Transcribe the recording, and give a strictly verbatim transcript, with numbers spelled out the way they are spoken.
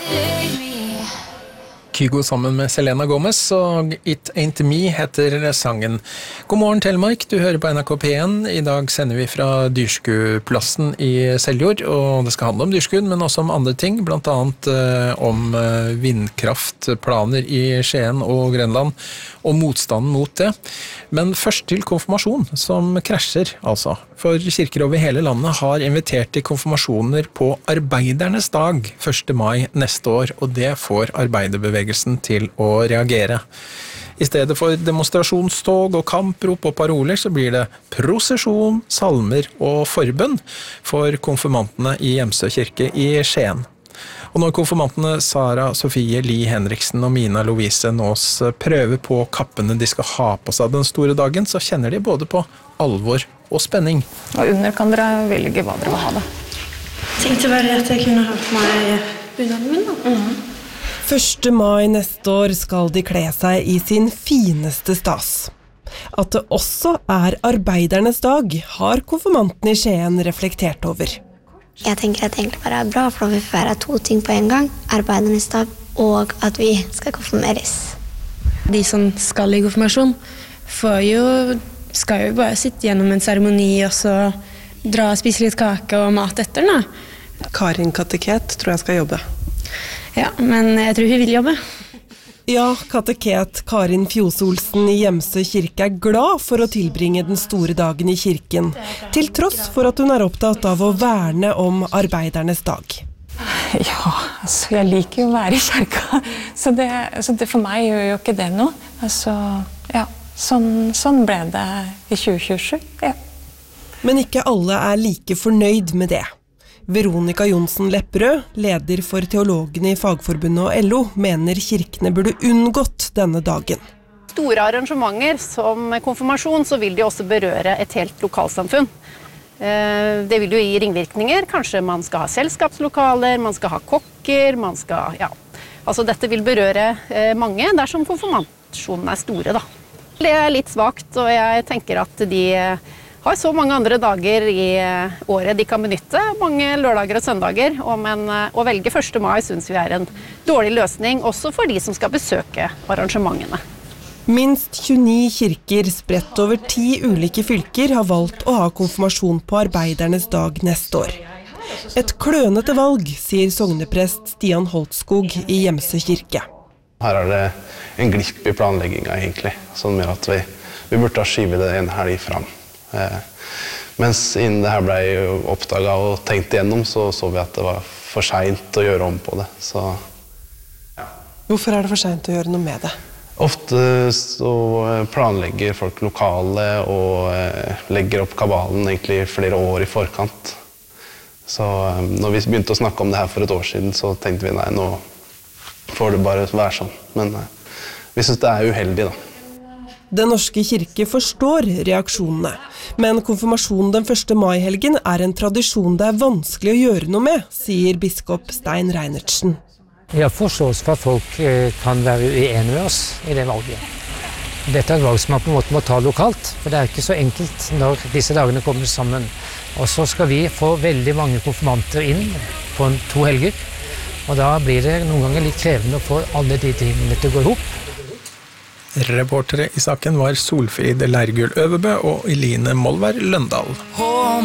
Kygo sammen med Selena Gomez, og It Ain't Me heter sangen. God morgen, Telemark, du hører på N R K P en. I dag sender vi fra Dyrskuplassen i Seljord, og det skal handle om dyrskud, men også om andre ting, blant annet eh, om eh, vindkraftplaner i Skien og Grenland, og motstanden mot det. Men først til konfirmasjon, som krasjer, altså. For kirker over hele landet har invitert til konfirmasjoner på Arbeidernes dag, første mai neste år, og det får arbeiderbevegelsen til å reagere. I stedet for demonstrasjonstog og kamprop og paroler, så blir det prosesjon, salmer og forbønn for konfirmantene i Gjemsø kirke i Skien. Og når konfirmantene Sara Sofie Li Henriksen og Mina Louise Nås prøver på kappene de skal ha på seg den store dagen, så kjenner de både på alvor og spenning. Og under kan dere velge hva dere vil ha det. Jeg tenkte bare at jeg kunne ha på meg bunaden min da. Mm. første mai neste år skal de kle seg i sin fineste stas. At det også er arbeidernes dag, har konfirmanten i Skien reflektert over. Jeg tenker at det egentlig bare er bra, for vi får være to ting på en gang. Arbeidernes dag, og at vi skal konfirmeres. De som skal i konfirmasjon får jo, skal jo bare sitte gjennom en seremoni, og så dra og spise litt kake og mat etter, da. Karin Kateket tror jeg skal jobbe. Ja, men jeg tror hun vil jobbe. Ja, kateket Karin Fjos-Olsen i Gjemsø kirke er glad for å tilbringe den store dagen i kirken, til tross for at hun er opptatt av å verne om arbeidernes dag. Ja, altså jeg liker jo å være i kirka, så det, så det for meg gjør jo ikke det noe. Altså, ja, sånn, sånn ble det i tjue tjuesju, ja. Men ikke alle er like fornøyd med det. Veronica Jonsen Lepperød, leder for teologene i Fagforbundet og L O, mener kirkene burde unngått denne dagen. Store arrangementer som konfirmasjon, så vil de også berøre et helt lokalsamfunn. Det vil jo gi ringvirkninger. Kanskje man skal ha selskapslokaler, man skal ha kokker, man skal, ja. Altså dette vil berøre mange dersom konfirmasjonen er store, da. Det er litt svagt, og jeg tenker at de har så mange andre dager i året de kan benytte, mange lørdager og søndager, men å velge første mai synes vi er en dårlig løsning, også for de som skal besøke arrangementene. Minst tjueni kirker spredt over ti ulike fylker har valgt å ha konfirmasjon på arbeidernes dag neste år. Et klønete valg, sier sogneprest Stian Holtskog i Gjemsø kirke. Her er det en glipp i planleggingen egentlig, som gjør at vi, vi burde ha skivet det en helg fram. Eh, mens innen det her ble oppdaget og tenkt igjennom, så så vi at det var for sent å gjøre om på det. Så, ja. Hvorfor er det for sent å gjøre noe med det? Ofte så planlegger folk lokale og eh, legger opp kabalen egentlig flere år i forkant. Så eh, når vi begynte å snakke om det her for et år siden, så tenkte vi nei, nå får det bare være sånn. Men eh, vi synes det er uheldig da. Den norske kirke forstår reaksjonene, men konfirmasjonen den første mai-helgen er en tradisjon det er vanskelig å gjøre noe med, sier biskop Stein Reinertsen. Jeg har forståelse for at folk kan være uenige med oss i det valget. Dette er et valg som man på en måte må ta lokalt, for det er ikke så enkelt når disse dagene kommer sammen. Og så skal vi få veldig mange konfirmanter inn på to helger, og da blir det noen ganger litt krevende å få alle de tingene til å gå ihop. Reportere i saken var Solfrid Lergull Øverbø og Eline Molvær Løndal.